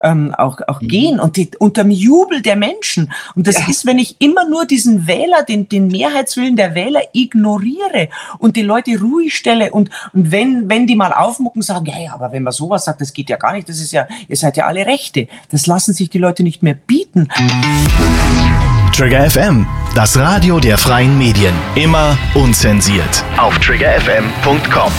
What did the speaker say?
auch gehen und unterm Jubel der Menschen. Und das ist, wenn ich immer nur diesen Wähler, den Mehrheitswillen der Wähler ignoriere und die Leute ruhig stelle und wenn die mal aufmucken, sagen, ja, aber wenn man sowas sagt, das geht ja gar nicht, das ist ja, ihr seid ja alle Rechte. Das lassen sich die Leute nicht mehr bieten. Trigger FM, das Radio der freien Medien. Immer unzensiert. Auf triggerfm.com.